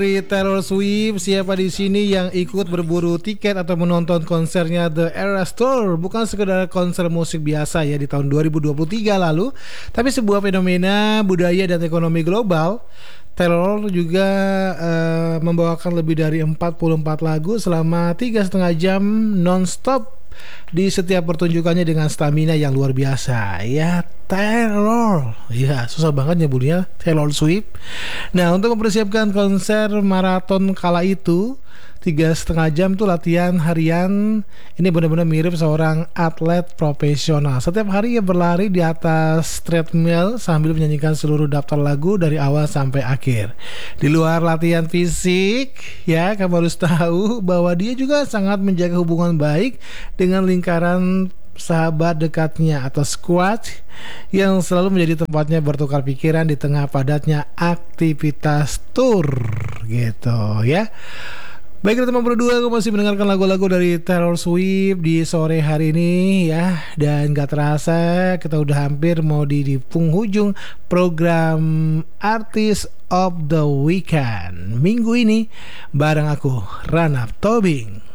Dari Taylor Swift, siapa di sini yang ikut berburu tiket atau menonton konsernya The Eras Tour? Bukan sekedar konser musik biasa ya di tahun 2023 lalu, tapi sebuah fenomena budaya dan ekonomi global. Taylor juga membawakan lebih dari 44 lagu selama 3,5 jam non-stop di setiap pertunjukannya dengan stamina yang luar biasa. Ya, Taylor. Ya, susah banget nyebutnya, Taylor Swift. Nah, untuk mempersiapkan konser maraton kala itu 3,5 jam tuh latihan harian. Ini benar-benar mirip seorang atlet profesional. Setiap hari ia berlari di atas treadmill sambil menyanyikan seluruh daftar lagu dari awal sampai akhir. Di luar latihan fisik, ya kamu harus tahu bahwa dia juga sangat menjaga hubungan baik dengan lingkaran sahabat dekatnya atau squad yang selalu menjadi tempatnya bertukar pikiran di tengah padatnya aktivitas tour gitu ya. Baiklah teman berdua, aku masih mendengarkan lagu-lagu dari Taylor Swift di sore hari ini ya. Dan gak terasa kita udah hampir mau di penghujung program Artist of the Weekend minggu ini bareng aku, Ranap Tobing.